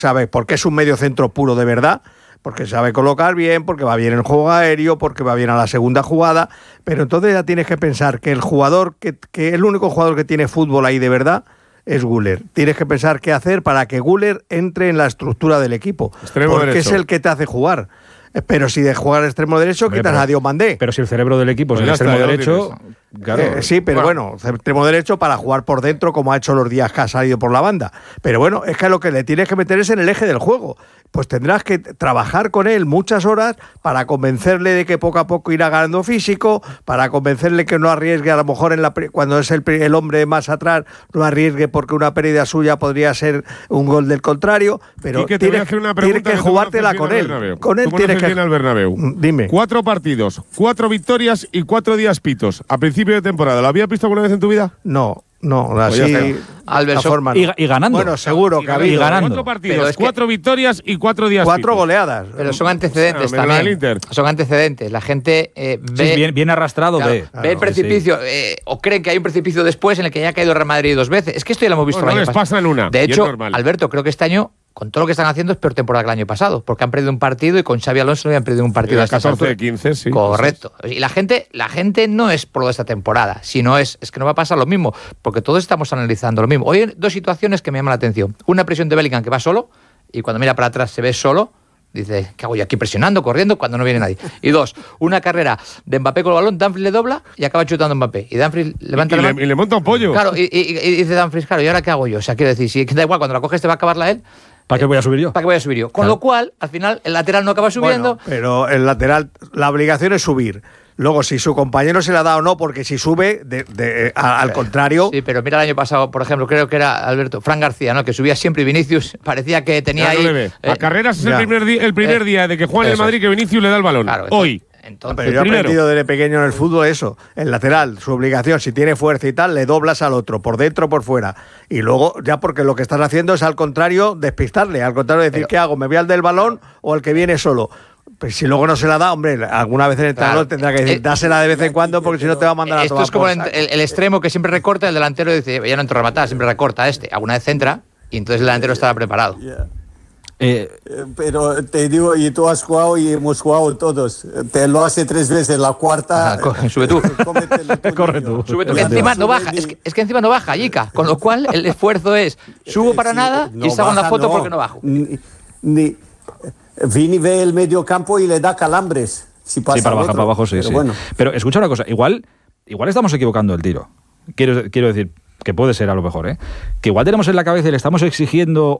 ¿sabes? Porque es un medio centro puro de verdad, porque sabe colocar bien, porque va bien el juego aéreo, porque va bien a la segunda jugada, pero entonces ya tienes que pensar que el jugador, que el único jugador que tiene fútbol ahí de verdad es Güler. Tienes que pensar qué hacer para que Güler entre en la estructura del equipo, extremo porque derecho. es el que te hace jugar. Pero si de jugar extremo derecho, quitas a Diomandé. Pero si el cerebro del equipo es el extremo derecho... Claro, sí, pero bueno, extremo derecho para jugar por dentro, como ha hecho los días que ha salido por la banda. Pero bueno, es que lo que le tienes que meter es en el eje del juego. Pues tendrás que trabajar con él muchas horas para convencerle de que poco a poco irá ganando físico, para convencerle que no arriesgue, a lo mejor cuando es el hombre más atrás, no arriesgue porque una pérdida suya podría ser un gol del contrario. Pero Quique, tienes que jugártela con él. Con él tienes que... al Bernabéu. Dime. 4 partidos, 4 victorias y 4 días pitos a principio de temporada. ¿Lo habías visto alguna vez en tu vida? No, así Albert, forma, no. Y ganando. Bueno, seguro que ha habido. Y ganando. 4 partidos, 4 victorias y 4 días 4 pitos. goleadas. Pero son antecedentes menos también. el Inter. Son antecedentes. La gente ve... Sí, bien arrastrado, claro, ve. Ve el precipicio, o creen que hay un precipicio después en el que ya ha caído el Real Madrid 2 veces. Es que esto ya lo hemos visto el No año les pasado. pasa en una. De y es hecho, normal. Alberto, creo que este año, con todo lo que están haciendo, es peor temporada que el año pasado, porque han perdido un partido y con Xavi Alonso no habían perdido un partido. Era 14-15, sí. Correcto. Y la gente no es por lo de esta temporada, sino es que no va a pasar lo mismo, porque todos estamos analizando lo mismo. Hoy hay 2 situaciones que me llaman la atención. Una presión de Bellingham que va solo, y cuando mira para atrás se ve solo. Dice, ¿qué hago yo aquí presionando, corriendo, cuando no viene nadie? Y 2, una carrera de Mbappé con el balón, Dumfries le dobla y acaba chutando Mbappé. Y Dumfries levanta la mano. Y le monta un pollo. Claro, y dice Dumfries, claro, ¿y ahora qué hago yo? O sea, quiero decir, si da igual, cuando la coges te va a acabarla él. ¿Para qué voy a subir yo? ¿Para qué voy a subir yo? Con lo cual, al final, el lateral no acaba subiendo. Bueno, pero el lateral, la obligación es subir. Luego, si su compañero se la da o no, porque si sube, al contrario... Sí, pero mira el año pasado, por ejemplo, creo que era Alberto, Fran García, ¿no? Que subía siempre y Vinicius parecía que tenía ahí... a carreras es el primer día de que juega en el Madrid que Vinicius le da el balón. Claro, hoy. Entonces, pero yo he aprendido desde pequeño en el fútbol eso. El lateral, su obligación, si tiene fuerza y tal, le doblas al otro, por dentro o por fuera. Y luego, ya porque lo que estás haciendo es al contrario, despistarle. Al contrario, decir, ¿qué hago? ¿Me voy al del balón o al que viene solo? Pues si luego no se la da, hombre, alguna vez el entrenador tendrá que decir, dásela de vez en cuando porque si no te va a mandar a tomar. Esto es como el extremo que siempre recorta, el delantero dice, ya no entro a rematar, siempre recorta alguna vez centra y entonces el delantero estaba preparado. Pero te digo, y tú has jugado y hemos jugado todos. Te lo hace 3 veces, la cuarta. Sube tú. Corre tú. Sube tú. Que encima no baja. Es que encima no baja, Yica. Con lo cual el esfuerzo es subo para nada y salgo en la foto porque no bajo. Vini ve el medio campo y le da calambres. Si pasa para bajar para abajo, sí. Pero sí. Bueno. Pero escucha una cosa, igual estamos equivocando el tiro. Quiero decir, que puede ser a lo mejor, que igual tenemos en la cabeza y le estamos exigiendo,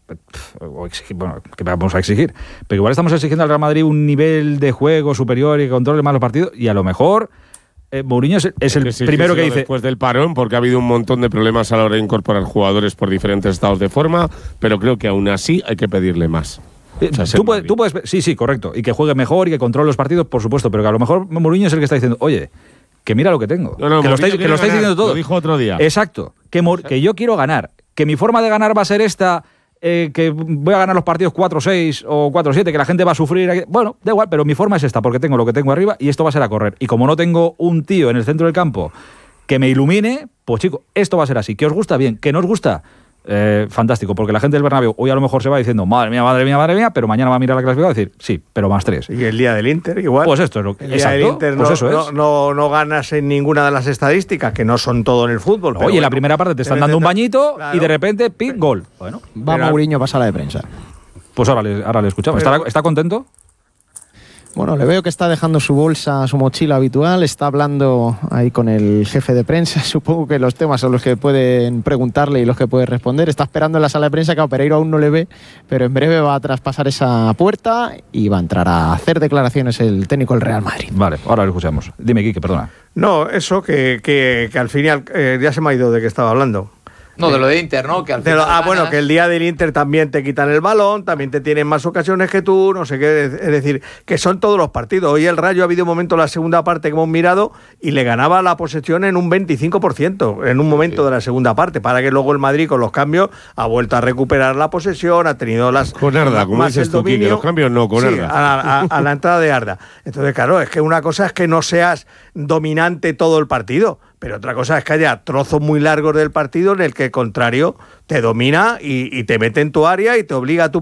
bueno, que vamos a exigir, pero igual estamos exigiendo al Real Madrid un nivel de juego superior y que controle más los partidos, y a lo mejor Mourinho es el primero que dice... Después del parón, porque ha habido un montón de problemas a la hora de incorporar jugadores por diferentes estados de forma, pero creo que aún así hay que pedirle más. O sea, tú puedes, sí, correcto, y que juegue mejor y que controle los partidos, por supuesto, pero que a lo mejor Mourinho es el que está diciendo, oye, que mira lo que tengo, que lo estáis diciendo todo. Lo dijo otro día. Exacto, que yo quiero ganar, que mi forma de ganar va a ser esta, que voy a ganar los partidos 4-6 o 4-7, que la gente va a sufrir. Bueno, da igual, pero mi forma es esta, porque tengo lo que tengo arriba y esto va a ser a correr. Y como no tengo un tío en el centro del campo que me ilumine, pues chico, esto va a ser así. ¿Que os gusta? Bien. ¿Que no os gusta? Fantástico, porque la gente del Bernabéu hoy a lo mejor se va diciendo madre mía, pero mañana va a mirar la clasificación y va a decir sí, pero +3. Y el día del Inter igual. Pues esto es lo que... El día del Inter pues eso no ganas en ninguna de las estadísticas, que no son todo en el fútbol. Oye, en la primera parte te están dando un bañito, claro, y de repente, ¡pim!, gol. Bueno, va Mourinho, pasa la de prensa. Pues ahora le escuchamos. ¿Está contento? Bueno, le veo que está dejando su bolsa, su mochila habitual, está hablando ahí con el jefe de prensa, supongo que los temas son los que pueden preguntarle y los que puede responder. Está esperando en la sala de prensa, que Pereiro aún no le ve, pero en breve va a traspasar esa puerta y va a entrar a hacer declaraciones el técnico del Real Madrid. Vale, ahora lo escuchamos. Dime, Quique, perdona. No, eso que al final ya se me ha ido de qué estaba hablando. No, de lo de Inter, ¿no? Que al final bueno, que el día del Inter también te quitan el balón, también te tienen más ocasiones que tú, no sé qué, es decir, que son todos los partidos. Hoy el Rayo ha habido un momento en la segunda parte que hemos mirado y le ganaba la posesión en un 25%, en un momento de la segunda parte, para que luego el Madrid con los cambios ha vuelto a recuperar la posesión, ha tenido las... Con Arda, como dices tú, Quique, los cambios no, con Arda. A la entrada de Arda. Entonces, claro, es que una cosa es que no seas dominante todo el partido, pero otra cosa es que haya trozos muy largos del partido en el que el contrario te domina y te mete en tu área y te obliga a tu